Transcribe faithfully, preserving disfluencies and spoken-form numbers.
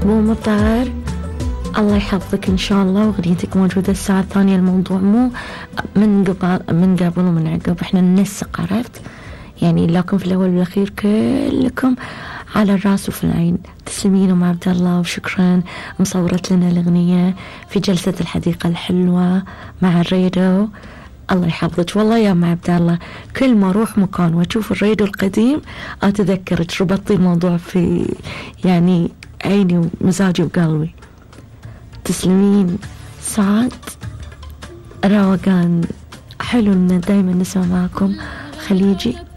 مو مطر، الله يحفظك إن شاء الله. وأغنيتك موجودة الساعة الثانية. الموضوع مو من قبل من قبل ومن عقب، إحنا ننسق، عرفت يعني، لكن في الأول والأخير كلكم على الراس وفي العين. تسلمين أم عبد الله وشكرا. مصورت لنا الأغنية في جلسة الحديقة الحلوة مع الريدو. الله يحفظك والله يا أم عبد الله، كل ما أروح مكان وأشوف الريدو القديم أتذكرك، ربطتي الموضوع في يعني عيني ومزاجي وقلبي. تسلمين. سعد روقان حلو إن دايما نسمع معكم خليجي.